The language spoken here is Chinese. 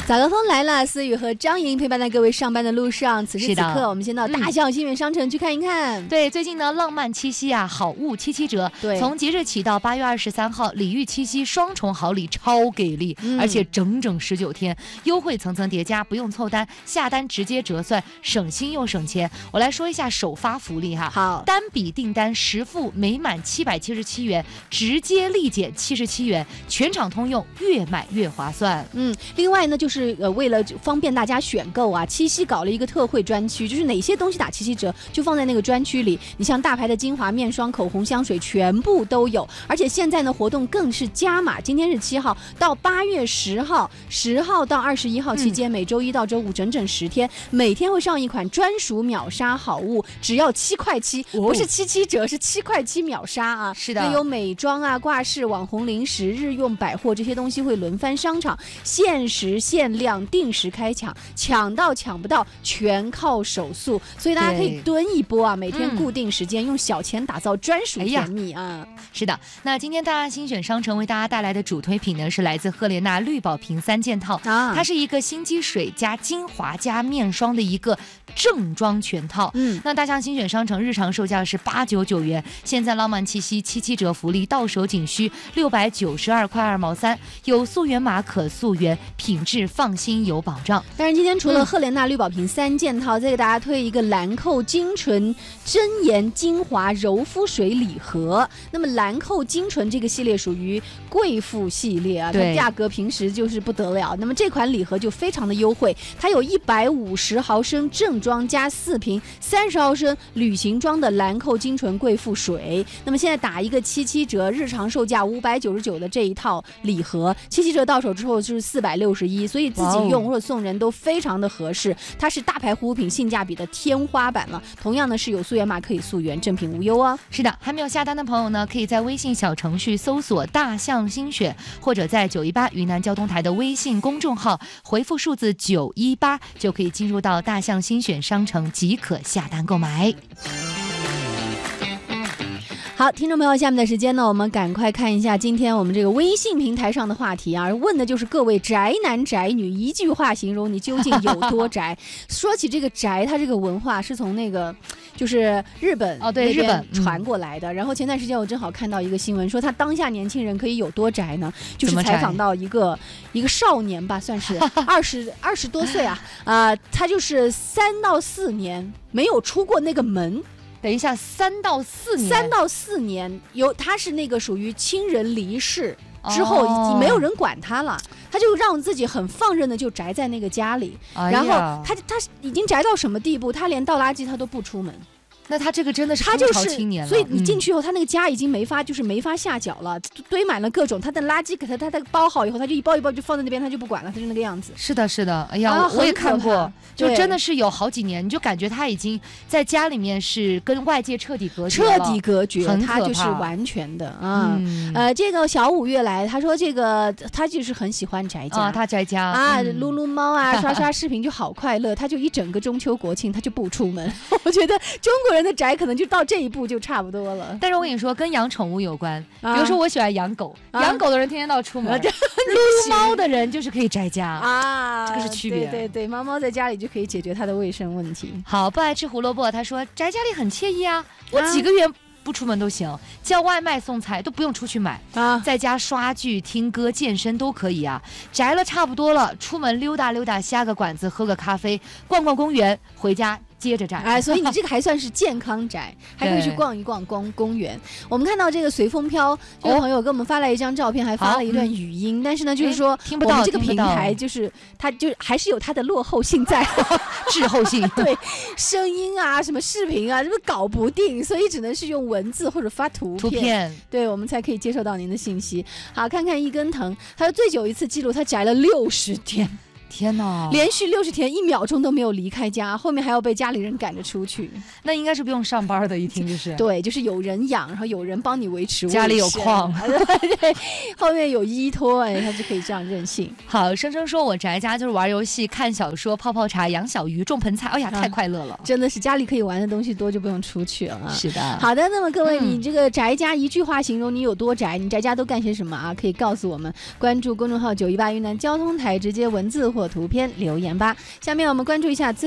早高峰来了，思雨和张莹陪伴在各位上班的路上。此时此刻，我们先到大象新源商城去看一看。 对，最近呢，浪漫七夕啊，好物7折。 对， 从即日起到8月23号，礼遇七夕双重好礼超给力，而且整整19天，优惠层层叠加，不用凑单，下单直接折算，省心又省钱。我来说一下首发福利哈。 好， 单笔订单10付每满777元，直接立减77元，全场通用，越买越划算。 另外呢，就是为了方便大家选购啊，七夕搞了一个特惠专区，就是哪些东西打7折就放在那个专区里。你像大牌的精华、面霜、口红、香水全部都有，而且现在呢活动更是加码，今天是7号到8月10号，10号到21号期间，每周一到周五整整10天，每天会上一款专属秒杀好物，只要7块7，不是77折，是7块7秒杀啊！ 是的， 那有美妆啊、挂饰、网红零食、日用百货这些东西会轮番商场，限时限量，定时开抢，抢到抢不到全靠手速，所以大家可以蹲一波啊！每天固定时间，用小钱打造专属甜蜜啊！ 是的，那今天大家新选商城为大家带来的主推品呢，是来自赫莲娜绿宝瓶3件套啊，它是一个心机水加精华加面霜的一个正装全套。那大象新选商城日常售价是899元，现在浪漫七夕77折福利，到手仅需692块2毛3，有溯源码可溯源，品质放心有保障。 但是今天除了赫莲娜绿宝瓶3件套，再给大家推一个兰蔻精纯真颜精华柔肤水礼盒。那么兰蔻精纯这个系列属于贵妇系列啊，它价格平时就是不得了。那么这款礼盒就非常的优惠，它有150毫升正装加4瓶30毫升旅行装的兰蔻精纯贵妇水。那么现在打一个77折，日常售价599的这一套礼盒，77折到手之后就是461，所以自己用或者送人都非常的合适。它是大牌护肤品，性价比的天花板了。同样呢是有溯源码可以溯源，正品无忧哦。 是的，还没有下单的朋友呢，可以在微信小程序搜索大象新选，或者在918云南交通台的微信公众号回复数字918，就可以进入到大象新选商城，即可下单购买。 好，听众朋友，下面的时间呢，我们赶快看一下今天我们这个微信平台上的话题啊，问的就是各位宅男宅女，一句话形容你究竟有多宅。说起这个宅，它这个文化是从那个就是日本日本传过来的。然后前段时间我正好看到一个新闻，说他当下年轻人可以有多宅呢？就是采访到一个少年吧，算是20多岁啊，他就是3到4年没有出过那个门。 等一下，3到4年，他是那个属于亲人离世之后已经没有人管他了，他就让自己很放任的就宅在那个家里，然后他已经宅到什么地步，他连倒垃圾他都不出门。 那他这个真的是空巢青年了， 所以你进去以后，他那个家已经没法下脚了，堆满了各种他的垃圾，给他包好以后，他就一包一包就放在那边，他就不管了，他就那个样子。 是的，是的，哎呀，我也看过，就真的是有好几年，你就感觉他已经在家里面是跟外界彻底隔绝， 他就是完全的啊。这个小5月来，他说这个他就是很喜欢宅家他宅家啊，撸撸猫啊，刷视频就好快乐，他就一整个中秋国庆他就不出门。我觉得中国人的宅可能就到这一步就差不多了。 但是我跟你说，跟养宠物有关。比如说我喜欢养狗，养狗的人天天到出门，撸猫的人就是可以宅家啊，这个是区别。 对，猫猫在家里就可以解决它的卫生问题。 好，不爱吃胡萝卜，他说宅家里很惬意啊，我几个月不出门都行，叫外卖送菜都不用出去买啊，在家刷剧听歌健身都可以啊。宅了差不多了，出门溜达溜达，下个馆子喝个咖啡，逛逛公园，回家接着宅。 所以你这个还算是健康宅，还可以去逛一逛公园。我们看到这个随风飘这个朋友给我们发来一张照片，还发了一段语音，但是呢就是说听不到， 我们这个平台就是它就还是有它的落后性在， 滞后性。 对，声音啊什么视频啊什么搞不定，所以只能是用文字或者发图片，对，我们才可以接受到您的信息。好，看看一根藤，他说最久一次记录他宅了60天。 天哪， 连续60天1秒钟都没有离开家，后面还要被家里人赶着出去。 那应该是不用上班的，一听就是对，就是有人养，然后有人帮你维持， 家里有矿对，后面有依托，他就可以这样任性。 好，生生说我宅家就是玩游戏、看小说、泡泡茶、养小鱼、种盆菜，哎呀，太快乐了， 真的是家里可以玩的东西多，就不用出去了。 是的。 好的，那么各位，你这个宅家一句话形容你有多宅，你宅家都干些什么啊？可以告诉我们，关注公众号918云南交通台，直接文字或图片留言吧。下面我们关注一下